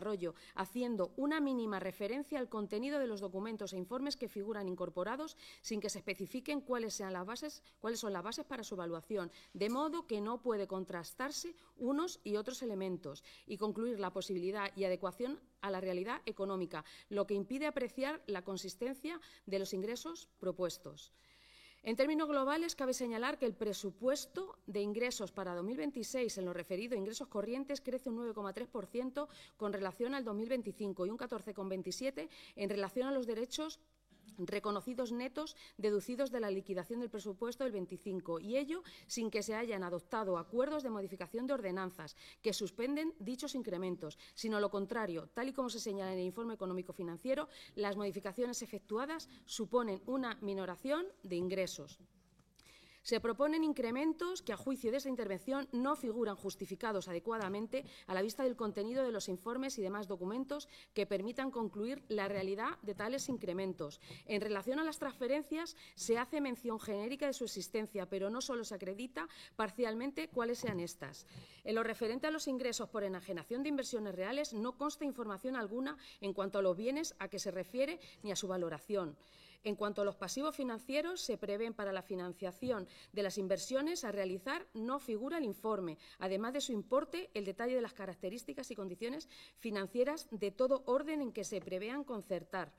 desarrollo, haciendo una mínima referencia al contenido de los documentos e informes que figuran incorporados sin que se especifiquen cuáles son las bases para su evaluación, de modo que no puede contrastarse unos y otros elementos y concluir la posibilidad y adecuación a la realidad económica, lo que impide apreciar la consistencia de los ingresos propuestos. En términos globales, cabe señalar que el presupuesto de ingresos para 2026 en lo referido a ingresos corrientes crece un 9,3% con relación al 2025 y un 14,27% en relación a los derechos reconocidos netos deducidos de la liquidación del presupuesto del 25, y ello sin que se hayan adoptado acuerdos de modificación de ordenanzas que suspenden dichos incrementos, sino lo contrario, tal y como se señala en el informe económico financiero, las modificaciones efectuadas suponen una minoración de ingresos. Se proponen incrementos que, a juicio de esta intervención, no figuran justificados adecuadamente a la vista del contenido de los informes y demás documentos que permitan concluir la realidad de tales incrementos. En relación a las transferencias, se hace mención genérica de su existencia, pero no solo se acredita parcialmente cuáles sean estas. En lo referente a los ingresos por enajenación de inversiones reales, no consta información alguna en cuanto a los bienes a que se refiere ni a su valoración. En cuanto a los pasivos financieros, se prevén para la financiación de las inversiones a realizar, no figura el informe. Además de su importe, el detalle de las características y condiciones financieras de todo orden en que se prevean concertar.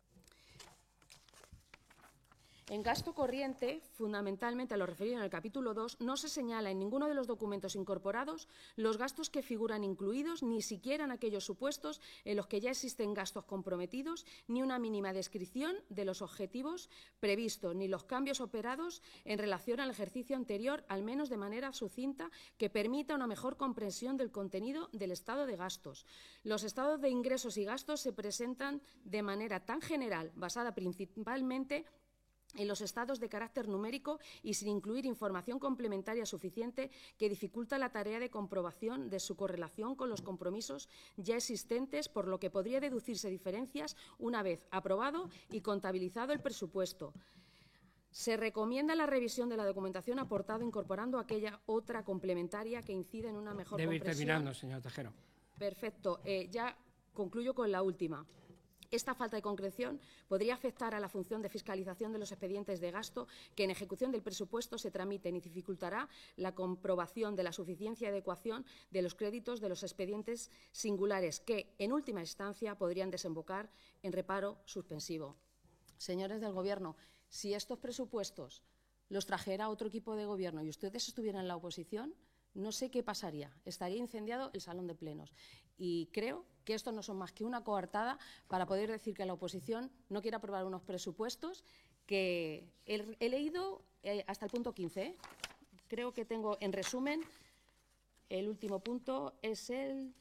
En gasto corriente, fundamentalmente a lo referido en el capítulo 2, no se señala en ninguno de los documentos incorporados los gastos que figuran incluidos, ni siquiera en aquellos supuestos en los que ya existen gastos comprometidos, ni una mínima descripción de los objetivos previstos, ni los cambios operados en relación al ejercicio anterior, al menos de manera sucinta, que permita una mejor comprensión del contenido del estado de gastos. Los estados de ingresos y gastos se presentan de manera tan general, basada principalmente en los estados de carácter numérico y sin incluir información complementaria suficiente que dificulta la tarea de comprobación de su correlación con los compromisos ya existentes, por lo que podría deducirse diferencias una vez aprobado y contabilizado el presupuesto. Se recomienda la revisión de la documentación aportada incorporando aquella otra complementaria que incida en una mejor comprensión. Debe ir terminando, señor Tejero. Perfecto. Ya concluyo con la última. Esta falta de concreción podría afectar a la función de fiscalización de los expedientes de gasto que en ejecución del presupuesto se tramiten y dificultará la comprobación de la suficiencia y adecuación de los créditos de los expedientes singulares que, en última instancia, podrían desembocar en reparo suspensivo. Señores del Gobierno, si estos presupuestos los trajera otro equipo de Gobierno y ustedes estuvieran en la oposición, no sé qué pasaría. Estaría incendiado el salón de plenos. Y creo que estos no son más que una coartada para poder decir que la oposición no quiere aprobar unos presupuestos que he leído hasta el punto 15. Creo que tengo, en resumen, el último punto es el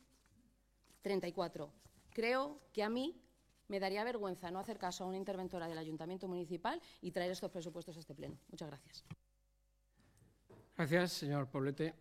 34. Creo que a mí me daría vergüenza no hacer caso a una interventora del Ayuntamiento Municipal y traer estos presupuestos a este pleno. Muchas gracias. Gracias, señor Poblete.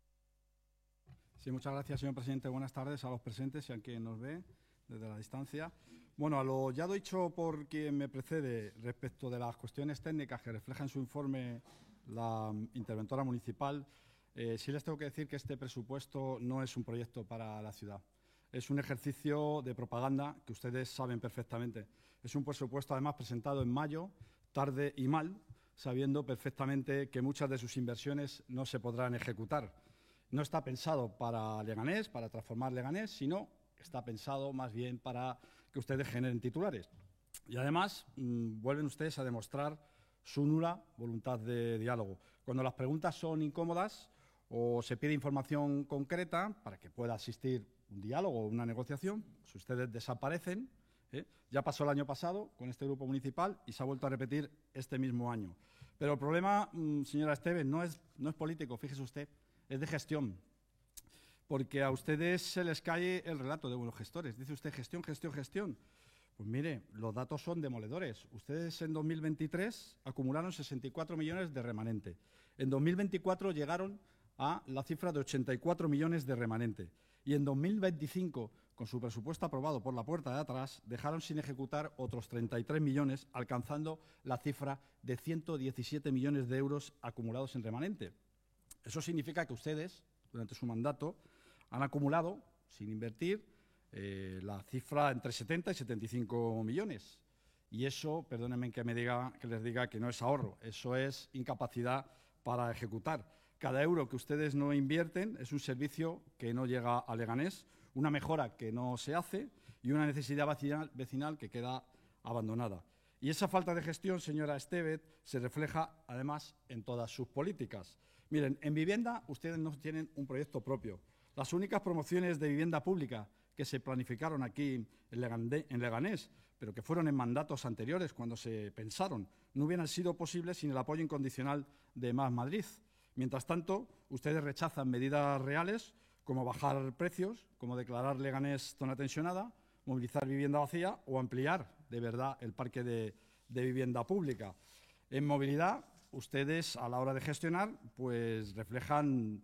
Sí, muchas gracias, señor presidente. Buenas tardes a los presentes y a quien nos ve desde la distancia. Bueno, a lo ya dicho por quien me precede respecto de las cuestiones técnicas que refleja en su informe la interventora municipal, sí les tengo que decir que este presupuesto no es un proyecto para la ciudad. Es un ejercicio de propaganda que ustedes saben perfectamente. Es un presupuesto, además, presentado en mayo, tarde y mal, sabiendo perfectamente que muchas de sus inversiones no se podrán ejecutar. No está pensado para Leganés, para transformar Leganés, sino está pensado más bien para que ustedes generen titulares. Y además vuelven ustedes a demostrar su nula voluntad de diálogo. Cuando las preguntas son incómodas o se pide información concreta para que pueda asistir un diálogo o una negociación, pues ustedes desaparecen. Ya pasó el año pasado con este grupo municipal y se ha vuelto a repetir este mismo año. Pero el problema, señora Esteves, no es político, fíjese usted, es de gestión. Porque a ustedes se les cae el relato de buenos gestores. Dice usted gestión, gestión, gestión. Pues mire, los datos son demoledores. Ustedes en 2023 acumularon 64 millones de remanente. En 2024 llegaron a la cifra de 84 millones de remanente. Y en 2025, con su presupuesto aprobado por la puerta de atrás, dejaron sin ejecutar otros 33 millones, alcanzando la cifra de 117 millones de euros acumulados en remanente. Eso significa que ustedes, durante su mandato, han acumulado, sin invertir, la cifra entre 70 y 75 millones. Y eso, perdónenme que les diga que no es ahorro, eso es incapacidad para ejecutar. Cada euro que ustedes no invierten es un servicio que no llega a Leganés, una mejora que no se hace y una necesidad vecinal que queda abandonada. Y esa falta de gestión, señora Estévez, se refleja además en todas sus políticas. Miren, en vivienda ustedes no tienen un proyecto propio. Las únicas promociones de vivienda pública que se planificaron aquí en Leganés, pero que fueron en mandatos anteriores cuando se pensaron, no hubieran sido posibles sin el apoyo incondicional de Más Madrid. Mientras tanto, ustedes rechazan medidas reales como bajar precios, como declarar Leganés zona tensionada, movilizar vivienda vacía o ampliar de verdad el parque de vivienda pública. En movilidad, ustedes a la hora de gestionar, pues reflejan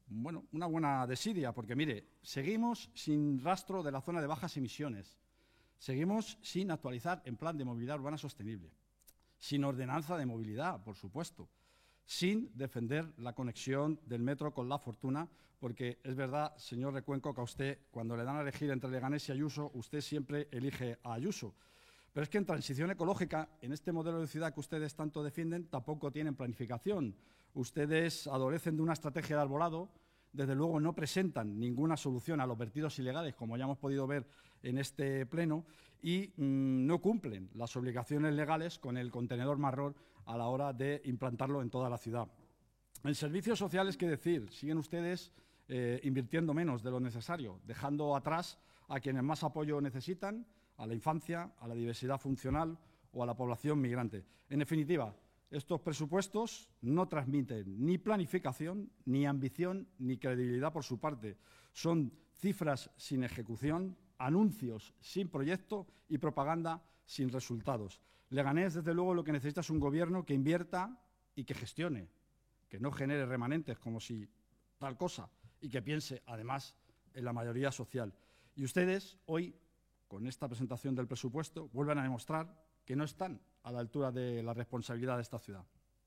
una buena desidia, porque mire, seguimos sin rastro de la zona de bajas emisiones, seguimos sin actualizar en plan de movilidad urbana sostenible, sin ordenanza de movilidad, por supuesto, sin defender la conexión del metro con La Fortuna, porque es verdad, señor Recuenco, que a usted, cuando le dan a elegir entre Leganés y Ayuso, usted siempre elige a Ayuso. Pero es que en transición ecológica, en este modelo de ciudad que ustedes tanto defienden, tampoco tienen planificación. Ustedes adolecen de una estrategia de arbolado, desde luego no presentan ninguna solución a los vertidos ilegales, como ya hemos podido ver en este pleno, y no cumplen las obligaciones legales con el contenedor marrón a la hora de implantarlo en toda la ciudad. En servicios sociales, ¿qué decir? Siguen ustedes invirtiendo menos de lo necesario, dejando atrás a quienes más apoyo necesitan, a la infancia, a la diversidad funcional o a la población migrante. En definitiva, estos presupuestos no transmiten ni planificación, ni ambición, ni credibilidad por su parte. Son cifras sin ejecución, anuncios sin proyecto y propaganda sin resultados. Leganés, desde luego, lo que necesita es un gobierno que invierta y que gestione, que no genere remanentes como si tal cosa y que piense, además, en la mayoría social. Y ustedes, hoy, con esta presentación del presupuesto, vuelven a demostrar que no están a la altura de la responsabilidad de esta ciudad.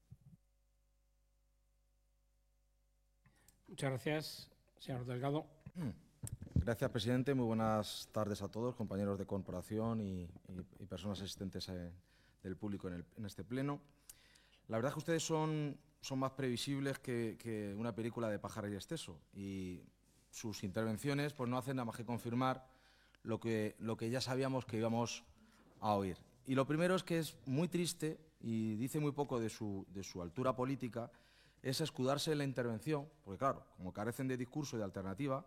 Muchas gracias, señor Delgado. Gracias, presidente. Muy buenas tardes a todos, compañeros de corporación y personas asistentes del público en este pleno. La verdad es que ustedes son más previsibles que una película de Pájaro y Exceso, y sus intervenciones pues no hacen nada más que confirmar lo que ya sabíamos que íbamos a oír. Y lo primero es que es muy triste y dice muy poco de su altura política, es escudarse en la intervención, porque claro, como carecen de discurso y de alternativa,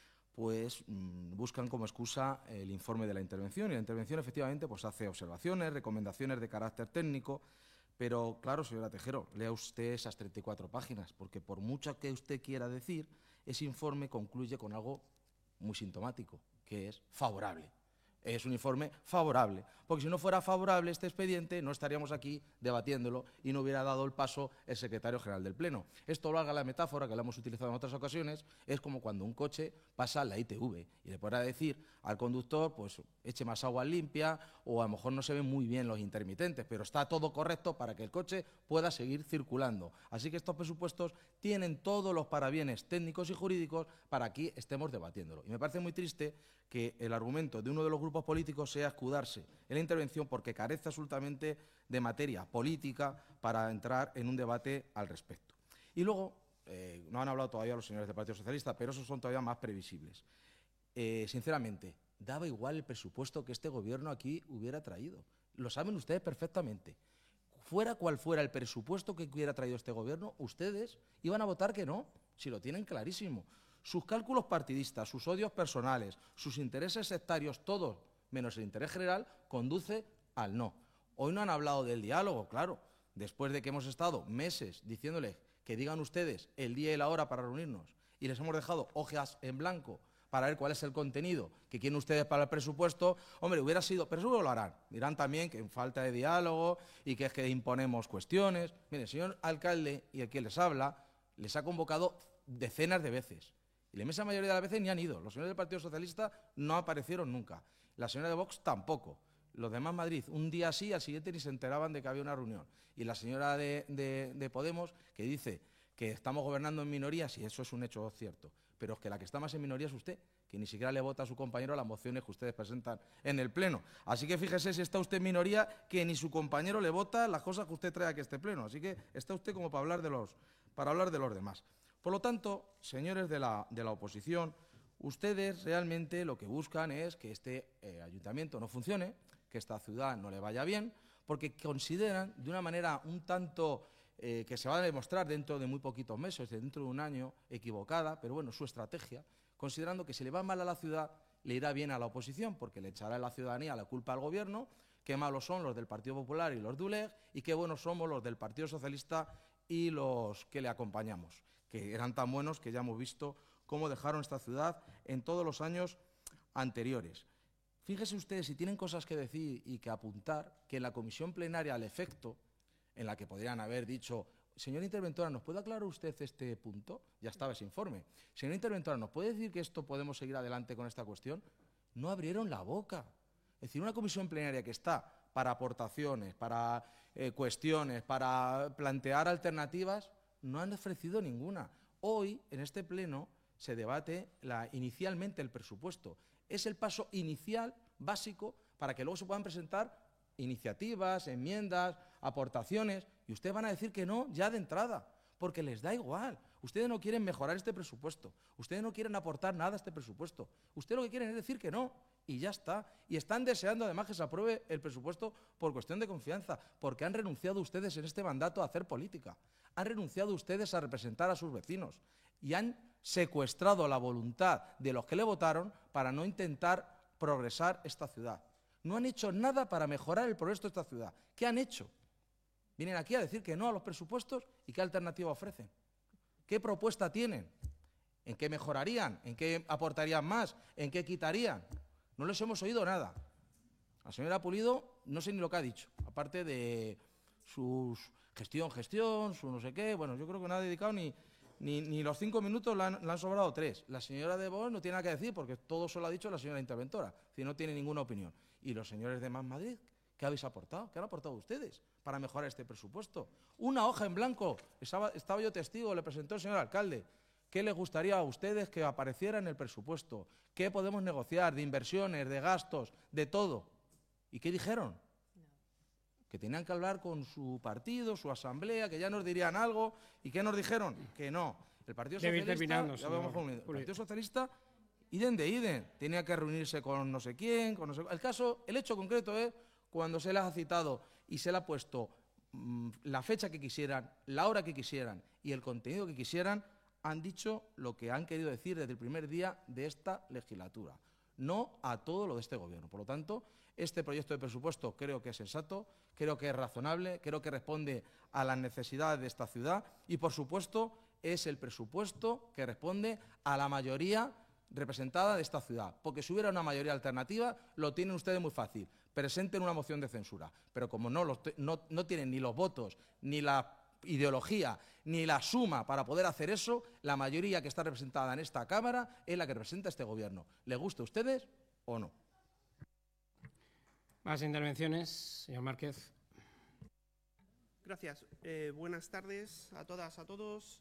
pues buscan como excusa el informe de la intervención. Y la intervención efectivamente pues hace observaciones, recomendaciones de carácter técnico, pero claro, señora Tejero, lea usted esas 34 páginas, porque por mucho que usted quiera decir, ese informe concluye con algo muy sintomático, que es favorable. Es un informe favorable, porque si no fuera favorable este expediente no estaríamos aquí debatiéndolo y no hubiera dado el paso el secretario general del Pleno. Esto lo haga la metáfora que la hemos utilizado en otras ocasiones, es como cuando un coche pasa la ITV y le podrá decir al conductor, pues eche más agua limpia, o a lo mejor no se ven muy bien los intermitentes, pero está todo correcto para que el coche pueda seguir circulando. Así que estos presupuestos tienen todos los parabienes técnicos y jurídicos para que estemos debatiéndolo. Y me parece muy triste que el argumento de uno de los grupos políticos sea escudarse en la intervención porque carece absolutamente de materia política para entrar en un debate al respecto. Y luego, no han hablado todavía los señores del Partido Socialista, pero esos son todavía más previsibles. Sinceramente, daba igual el presupuesto que este gobierno aquí hubiera traído. Lo saben ustedes perfectamente. Fuera cual fuera el presupuesto que hubiera traído este gobierno, ustedes iban a votar que no, si lo tienen clarísimo. Sus cálculos partidistas, sus odios personales, sus intereses sectarios, todos menos el interés general, conduce al no. Hoy no han hablado del diálogo, claro, después de que hemos estado meses diciéndoles que digan ustedes el día y la hora para reunirnos y les hemos dejado hojas en blanco para ver cuál es el contenido que quieren ustedes para el presupuesto, hombre, hubiera sido, pero seguro lo harán. Dirán también que en falta de diálogo y que es que imponemos cuestiones. Mire, el señor alcalde y el que les habla les ha convocado decenas de veces. Y la inmensa mayoría de las veces ni han ido. Los señores del Partido Socialista no aparecieron nunca. La señora de Vox tampoco. Los demás Madrid, un día sí, al siguiente ni se enteraban de que había una reunión. Y la señora de Podemos, que dice que estamos gobernando en minorías, y eso es un hecho cierto, pero es que la que está más en minoría es usted, que ni siquiera le vota a su compañero las mociones que ustedes presentan en el Pleno. Así que fíjese si está usted en minoría, que ni su compañero le vota las cosas que usted trae aquí a este Pleno. Así que está usted como para hablar de los demás. Por lo tanto, señores de la oposición, ustedes realmente lo que buscan es que este ayuntamiento no funcione, que esta ciudad no le vaya bien, porque consideran de una manera un tanto que se va a demostrar dentro de muy poquitos meses, dentro de un año, equivocada, pero bueno, su estrategia, considerando que si le va mal a la ciudad, le irá bien a la oposición, porque le echará a la ciudadanía la culpa al Gobierno, qué malos son los del Partido Popular y los de ULEG, y qué buenos somos los del Partido Socialista y los que le acompañamos, que eran tan buenos que ya hemos visto cómo dejaron esta ciudad en todos los años anteriores. Fíjense ustedes, si tienen cosas que decir y que apuntar, que en la comisión plenaria al efecto, en la que podrían haber dicho, señora interventora, ¿nos puede aclarar usted este punto? Ya estaba ese informe. Señora interventora, ¿nos puede decir que esto podemos seguir adelante con esta cuestión? No abrieron la boca. Es decir, una comisión plenaria que está para aportaciones, para cuestiones, para plantear alternativas, no han ofrecido ninguna. Hoy, en este pleno, se debate inicialmente el presupuesto. Es el paso inicial, básico, para que luego se puedan presentar iniciativas, enmiendas, aportaciones, y ustedes van a decir que no ya de entrada, porque les da igual. Ustedes no quieren mejorar este presupuesto, ustedes no quieren aportar nada a este presupuesto, ustedes lo que quieren es decir que no, y ya está. Y están deseando además que se apruebe el presupuesto por cuestión de confianza, porque han renunciado ustedes en este mandato a hacer política, han renunciado ustedes a representar a sus vecinos y han secuestrado la voluntad de los que le votaron para no intentar progresar esta ciudad. No han hecho nada para mejorar el progreso de esta ciudad. ¿Qué han hecho? Vienen aquí a decir que no a los presupuestos y ¿qué alternativa ofrecen? ¿Qué propuesta tienen? ¿En qué mejorarían? ¿En qué aportarían más? ¿En qué quitarían? No les hemos oído nada. La señora Pulido no sé ni lo que ha dicho, aparte de su gestión, su no sé qué. Bueno, yo creo que no ha dedicado ni los 5 minutos, le han sobrado 3. La señora de Bosch no tiene nada que decir porque todo se lo ha dicho la señora interventora, si no tiene ninguna opinión. Y los señores de Más Madrid, ¿qué habéis aportado? ¿Qué han aportado ustedes para mejorar este presupuesto? Una hoja en blanco, estaba yo testigo, le presentó el señor alcalde. ¿Qué les gustaría a ustedes que apareciera en el presupuesto? ¿Qué podemos negociar de inversiones, de gastos, de todo? ¿Y qué dijeron? No. Que tenían que hablar con su partido, su asamblea, que ya nos dirían algo. ¿Y qué nos dijeron? Que no. El Partido Socialista, el Partido Socialista, idem de idem, tenía que reunirse con no sé quién, con no sé. El hecho concreto es cuando se les ha citado y se le ha puesto la fecha que quisieran, la hora que quisieran y el contenido que quisieran, han dicho lo que han querido decir desde el primer día de esta legislatura. No a todo lo de este Gobierno. Por lo tanto, este proyecto de presupuesto creo que es sensato, creo que es razonable, creo que responde a las necesidades de esta ciudad y, por supuesto, es el presupuesto que responde a la mayoría representada de esta ciudad. Porque si hubiera una mayoría alternativa, lo tienen ustedes muy fácil. Presenten una moción de censura. Pero como no tienen ni los votos, ni la ideología, ni la suma para poder hacer eso, la mayoría que está representada en esta Cámara es la que representa este Gobierno. ¿Les gusta a ustedes o no? Más intervenciones, señor Márquez. Gracias. Buenas tardes a todas, a todos.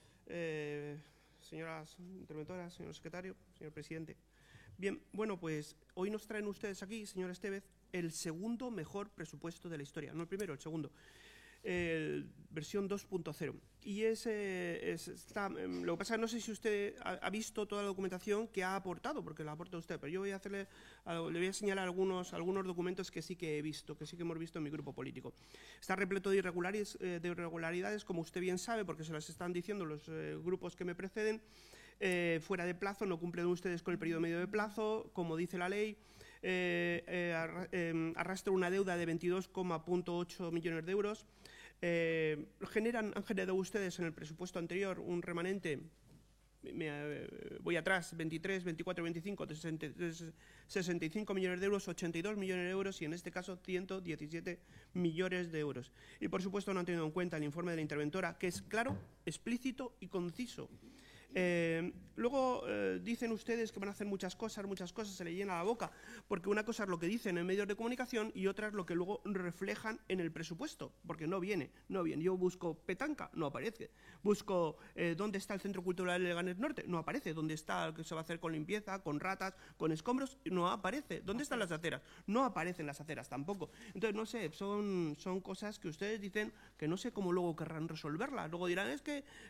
Señoras interventoras, señor secretario, señor presidente. Bien, bueno, pues hoy nos traen ustedes aquí, señor Estévez, el segundo mejor presupuesto de la historia. No el primero, el segundo. Versión 2.0. Y lo que pasa es que no sé si usted ha visto toda la documentación que ha aportado, porque la aporta usted, pero yo le voy a señalar algunos documentos que sí que he visto, que sí que hemos visto en mi grupo político. Está repleto de irregularidades, como usted bien sabe, porque se las están diciendo los grupos que me preceden, fuera de plazo, no cumplen ustedes con el periodo medio de plazo, como dice la ley. Arrastra una deuda de 22,8 millones de euros. Han generado ustedes en el presupuesto anterior un remanente, voy atrás, 23, 24, 25, de 65 millones de euros, 82 millones de euros y en este caso 117 millones de euros. Y por supuesto no han tenido en cuenta el informe de la interventora, que es claro, explícito y conciso. Luego dicen ustedes que van a hacer muchas cosas, se le llena la boca, porque una cosa es lo que dicen en medios de comunicación y otra es lo que luego reflejan en el presupuesto, porque no viene. Yo busco Petanca, no aparece. Busco dónde está el Centro Cultural de Leganés Norte, no aparece. ¿Dónde está lo que se va a hacer con limpieza, con ratas, con escombros? No aparece. ¿Dónde están las aceras? No aparecen las aceras tampoco. Entonces, no sé, son cosas que ustedes dicen que no sé cómo luego querrán resolverlas. Luego dirán, es que